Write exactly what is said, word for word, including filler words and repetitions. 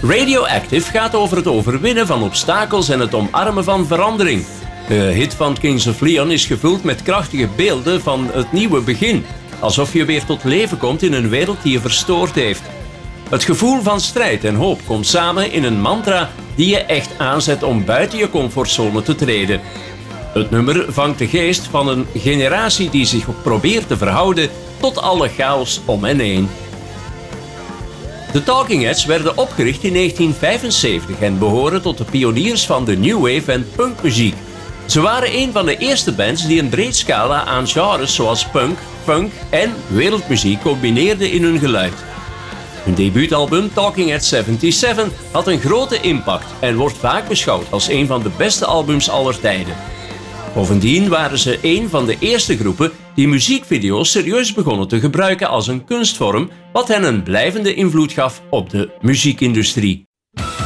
Radioactive gaat over het overwinnen van obstakels en het omarmen van verandering. De hit van Kings of Leon is gevuld met krachtige beelden van het nieuwe begin. Alsof je weer tot leven komt in een wereld die je verstoord heeft. Het gevoel van strijd en hoop komt samen in een mantra die je echt aanzet om buiten je comfortzone te treden. Het nummer vangt de geest van een generatie die zich probeert te verhouden tot alle chaos om hen heen. De Talking Heads werden opgericht in negentien vijfenzeventig en behoren tot de pioniers van de new wave en punkmuziek. Ze waren een van de eerste bands die een breed scala aan genres zoals punk, funk en wereldmuziek combineerden in hun geluid. Hun debuutalbum Talking Heads zevenenzeventig had een grote impact en wordt vaak beschouwd als een van de beste albums aller tijden. Bovendien waren ze een van de eerste groepen die muziekvideo's serieus begonnen te gebruiken als een kunstvorm, wat hen een blijvende invloed gaf op de muziekindustrie.